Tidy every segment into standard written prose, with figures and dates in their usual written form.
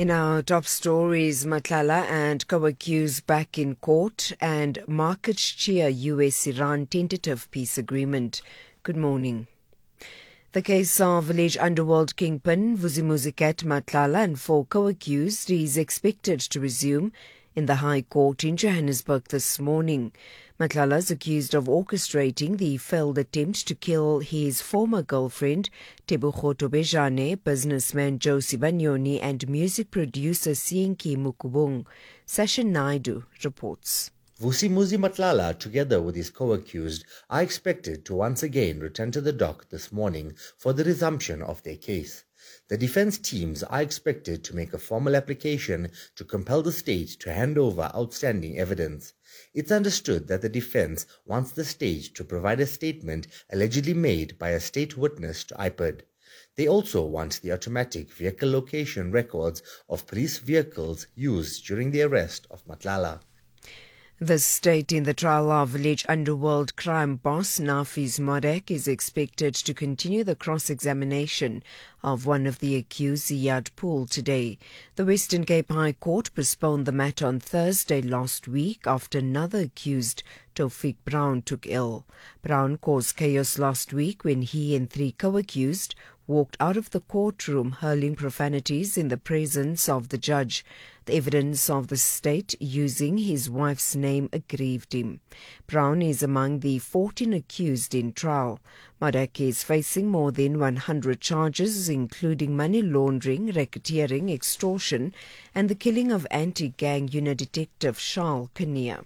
In our top stories, Matlala and co-accused back in court and markets cheer US-Iran tentative peace agreement. Good morning. The case of village underworld kingpin Vusimuzikat Matlala and 4 co-accused is expected to resume in the High Court in Johannesburg this morning. Matlala is accused of orchestrating the failed attempt to kill his former girlfriend, Tebogo Tobejane, businessman Josie Banyoni, and music producer Sienki Mukubung. Sashin Naidu reports. Vusimuzi Matlala, together with his co-accused, are expected to once again return to the dock this morning for the resumption of their case. The defense teams are expected to make a formal application to compel the state to hand over outstanding evidence. It's understood that the defense wants the state to provide a statement allegedly made by a state witness to IPID. They also want the automatic vehicle location records of police vehicles used during the arrest of Matlala. The state in the trial of village underworld crime boss Nafiz Modek is expected to continue the cross-examination of one of the accused, Ziyad Pool, today. The Western Cape High Court postponed the matter on Thursday last week after another accused, Taufik Brown, took ill. Brown caused chaos last week when he and 3 co-accused walked out of the courtroom hurling profanities in the presence of the judge. The evidence of the state using his wife's name aggrieved him. Brown is among the 14 accused in trial. Modek is facing more than 100 charges, including money laundering, racketeering, extortion, and the killing of anti-gang unit detective Charles Kania.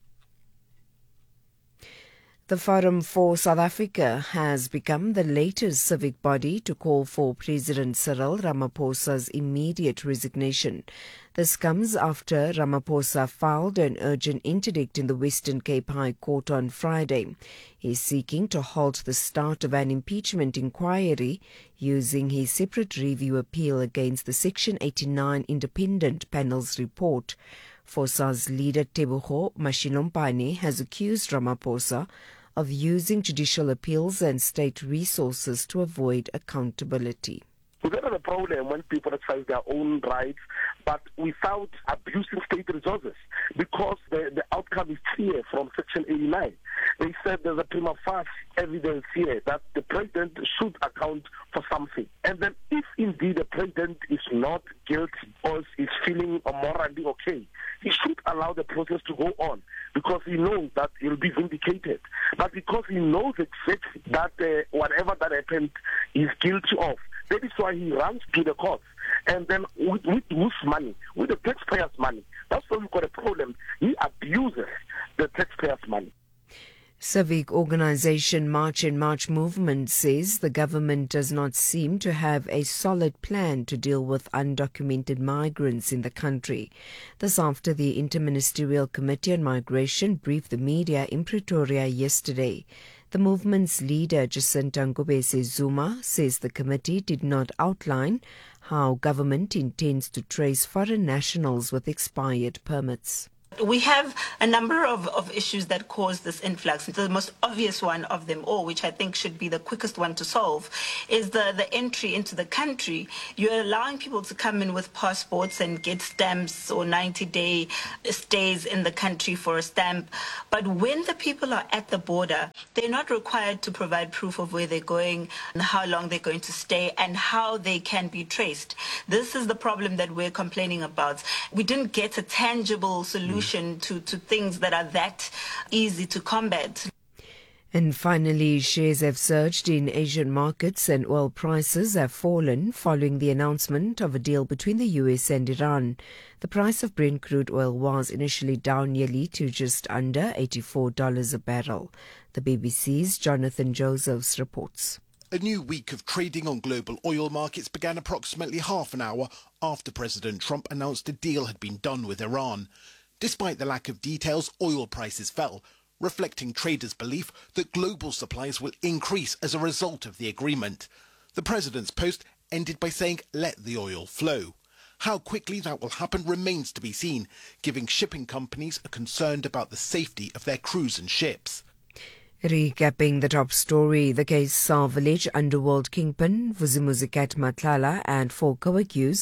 The Forum for South Africa has become the latest civic body to call for President Cyril Ramaphosa's immediate resignation. This comes after Ramaphosa filed an urgent interdict in the Western Cape High Court on Friday. He is seeking to halt the start of an impeachment inquiry using his separate review appeal against the Section 89 Independent Panel's report. FOSA's leader Tebogo Mashilompane has accused Ramaphosa of using judicial appeals and state resources to avoid accountability. We don't have a problem when people exercise their own rights, but without abusing state resources, because the outcome is clear from Section 89. They said there's a prima facie evidence here that the president should account for something. And then if indeed the president is not guilty or is feeling morally okay, he should allow the process to go on because he knows that he'll be vindicated. But because he knows exactly that whatever that happened he's guilty of, that is why he runs to the courts. And then with whose money? With the taxpayers' money. That's why we've got a problem. He abuses the taxpayers' money. Civic organization March and March Movement says the government does not seem to have a solid plan to deal with undocumented migrants in the country. This after the Interministerial Committee on Migration briefed the media in Pretoria yesterday. The movement's leader, Jacinta Ngobese Zuma, says the committee did not outline how government intends to trace foreign nationals with expired permits. We have a number of issues that cause this influx. The most obvious one of them all, which I think should be the quickest one to solve, is the entry into the country. You're allowing people to come in with passports and get stamps or 90-day stays in the country for a stamp. But when the people are at the border, they're not required to provide proof of where they're going, and how long they're going to stay, and how they can be traced. This is the problem that we're complaining about. We didn't get a tangible solution to things that are that easy to combat. And finally, shares have surged in Asian markets and oil prices have fallen following the announcement of a deal between the US and Iran. The price of Brent crude oil was initially down nearly to just under $84 a barrel. The BBC's Jonathan Josephs reports. A new week of trading on global oil markets began approximately half an hour after President Trump announced a deal had been done with Iran. Despite the lack of details, oil prices fell, reflecting traders' belief that global supplies will increase as a result of the agreement. The president's post ended by saying, "Let the oil flow." How quickly that will happen remains to be seen, given shipping companies are concerned about the safety of their crews and ships. Recapping the top story, the case of village underworld kingpin Vusimuzikat Matlala and 4 co-accused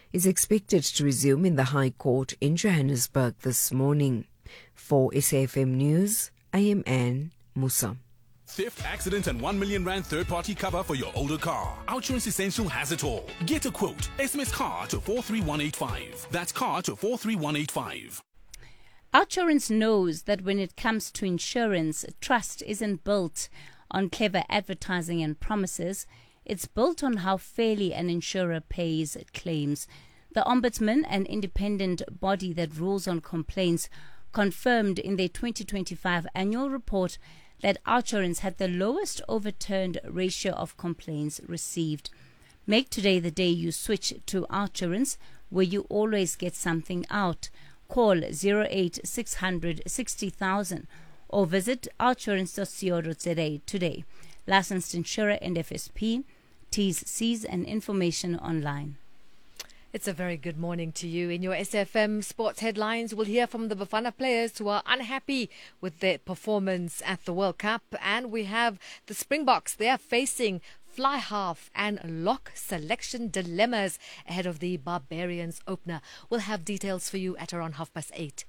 is expected to resume in the High Court in Johannesburg this morning. For SAFM News, I am Anne Musa. Theft, accident, and 1 million rand third-party cover for your older car. Outsurance Essential has it all. Get a quote. SMS CAR to 43185. That's CAR to 43185. Outsurance knows that when it comes to insurance, trust isn't built on clever advertising and promises. It's built on how fairly an insurer pays claims. The Ombudsman, an independent body that rules on complaints, confirmed in their 2025 annual report that Outsurance had the lowest overturned ratio of complaints received. Make today the day you switch to Outsurance, where you always get something out. Call 08600 60,000 or visit outsurance.co.za today. Licensed insurer NFSP. T's, C's and information online. It's a very good morning to you. In your SFM sports headlines, we'll hear from the Bafana players who are unhappy with their performance at the World Cup. And we have the Springboks. They are facing fly half and lock selection dilemmas ahead of the Barbarians opener. We'll have details for you at around 8:30.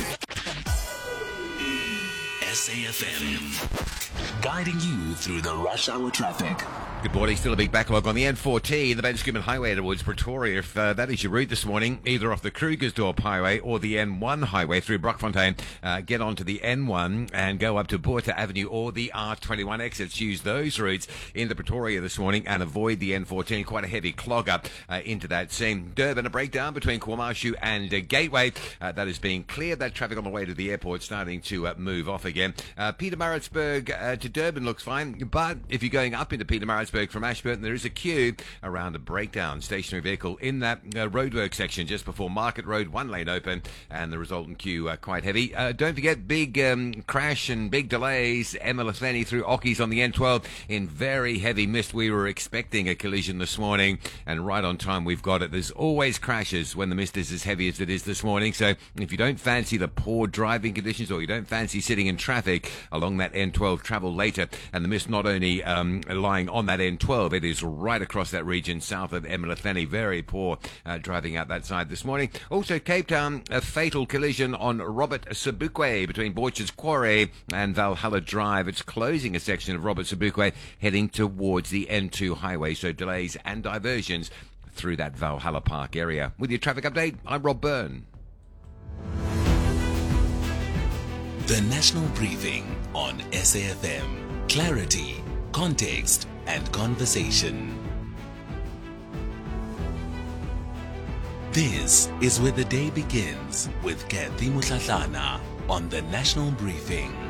SAFM, guiding you through the rush hour traffic. Good morning. Still a big backlog on the N14, the Ben Schumann Highway towards Pretoria. If that is your route this morning, either off the Krugersdorp Highway or the N1 Highway through Brockfontein, get onto the N1 and go up to Botha Avenue or the R21 exits. Use those routes into Pretoria this morning and avoid the N14. Quite a heavy clog up into that scene. Durban, a breakdown between KwaMashu and Gateway. That is being cleared. That traffic on the way to the airport starting to move off again. Pietermaritzburg to Durban looks fine, but if you're going up into Pietermaritzburg from Ashburton, there is a queue around a breakdown stationary vehicle in that roadwork section just before Market Road, one lane open, and the resultant queue quite heavy. Don't forget, big crash and big delays. Emalafeni through Ockies on the N12 in very heavy mist. We were expecting a collision this morning, and right on time we've got it. There's always crashes when the mist is as heavy as it is this morning, so if you don't fancy the poor driving conditions or you don't fancy sitting in traffic along that N12, travel later. And the mist not only lying on that N12, it is right across that region south of Emalafeni. Very poor driving out that side this morning. Also Cape Town, a fatal collision on Robert Sobukwe between Borchers Quarry and Valhalla Drive. It's closing a section of Robert Sobukwe heading towards the N2 highway, so delays and diversions through that Valhalla Park area. With your traffic update, I'm Rob Byrne. The National Briefing on SAFM. Clarity, context, and conversation. This is where the day begins with Kathy Mutlatlana on the National Briefing.